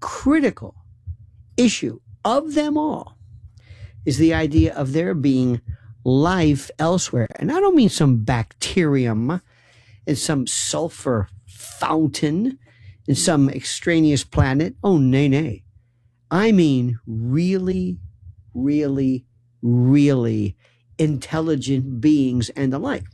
critical issue of them all is the idea of there being life elsewhere. And I don't mean some bacterium in some sulfur fountain in some extraneous planet. Oh, nay, nay. I mean really, really, really intelligent beings and the like.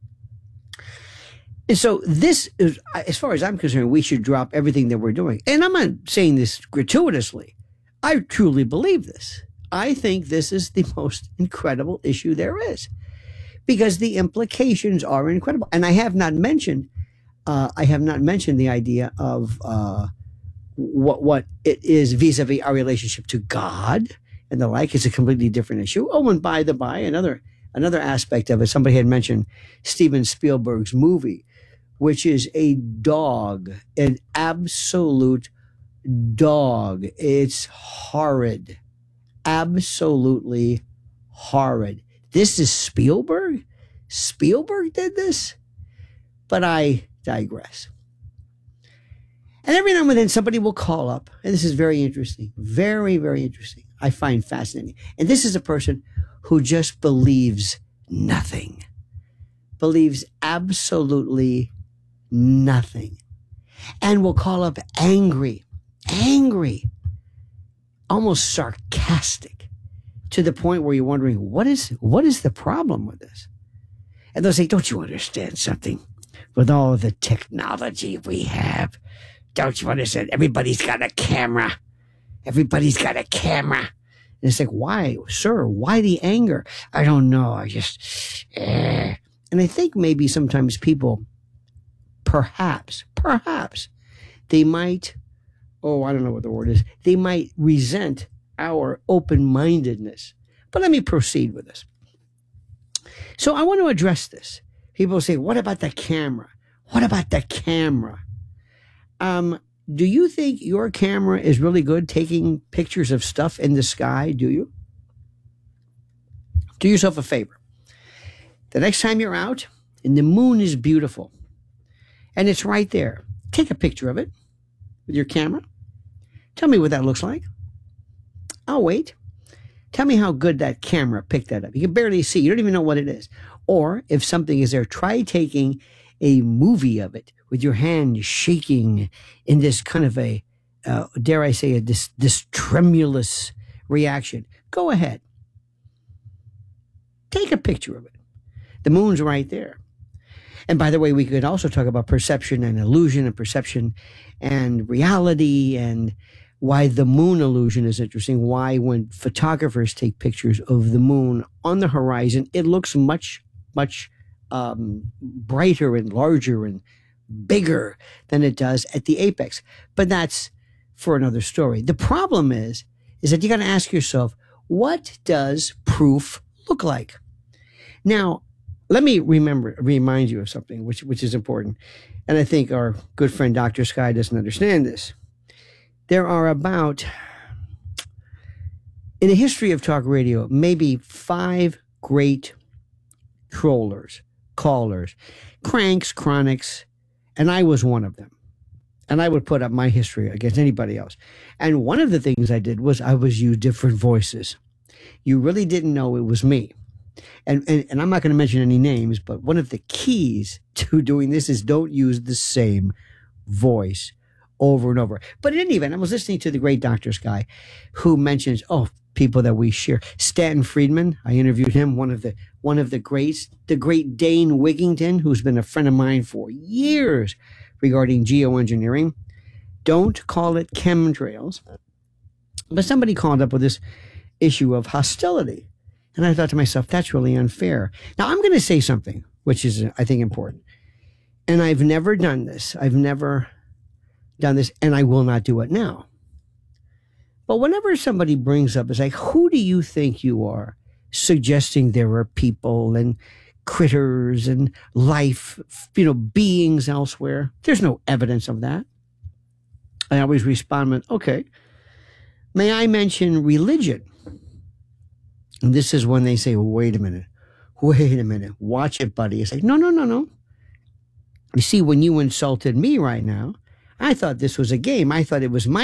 And so this is, as far as I'm concerned, we should drop everything that we're doing. And I'm not saying this gratuitously. I truly believe this. I think this is the most incredible issue there is because the implications are incredible. And I have not mentioned the idea of what it is vis-a-vis our relationship to God and the like. It's a completely different issue. Oh, and by the by, another aspect of it, somebody had mentioned Steven Spielberg's movie, which is a dog, an absolute dog. It's horrid. Absolutely horrid. This is Spielberg? Spielberg did this? But I digress. And every now and then somebody will call up, and this is very interesting. Very, very interesting. I find fascinating. And this is a person who just believes nothing. Believes absolutely nothing. And will call up angry, almost sarcastic, to the point where you're wondering, what is the problem with this? And they'll say, don't you understand something? With all the technology we have, don't you understand? Everybody's got a camera. Everybody's got a camera. And it's like, why, sir? Why the anger? I don't know. I just, And I think maybe sometimes people, perhaps, they might, I don't know what the word is. They might resent our open-mindedness. But let me proceed with this. So I want to address this. People say, what about the camera? What about the camera? Do you think your camera is really good taking pictures of stuff in the sky? Do you? Do yourself a favor. The next time you're out and the moon is beautiful and it's right there, take a picture of it with your camera. Tell me what that looks like. I'll wait. Tell me how good that camera picked that up. You can barely see. You don't even know what it is. Or if something is there, try taking a movie of it with your hand shaking in this kind of a, dare I say, this tremulous reaction. Go ahead. Take a picture of it. The moon's right there. And by the way, we could also talk about perception and illusion and perception and reality and why the moon illusion is interesting. Why when photographers take pictures of the moon on the horizon, it looks much brighter and larger and bigger than it does at the apex. But that's for another story. The problem is that you got to ask yourself, what does proof look like? Now, let me remind you of something which is important. And I think our good friend Dr. Sky doesn't understand this. There are about, in the history of talk radio, maybe 5 great trollers, callers, cranks, chronics, and I was one of them. And I would put up my history against anybody else. And one of the things I did was I was use different voices. You really didn't know it was me. And I'm not going to mention any names, but one of the keys to doing this is don't use the same voice over and over. But in any event, I was listening to the great Dr. Sky, who mentions, people that we share. Stanton Friedman, I interviewed him, one of the greats, the great Dane Wigington, who's been a friend of mine for years regarding geoengineering. Don't call it chemtrails. But somebody called up with this issue of hostility. And I thought to myself, that's really unfair. Now, I'm going to say something, which is, I think, important. And I've never done this. And I will not do it now. But whenever somebody brings up, it's like, who do you think you are suggesting there are people and critters and life, beings elsewhere? There's no evidence of that. I always respond with, okay, may I mention religion? And this is when they say, wait a minute, watch it, buddy. It's like, no. You see, when you insulted me right now, I thought this was a game. I thought it was my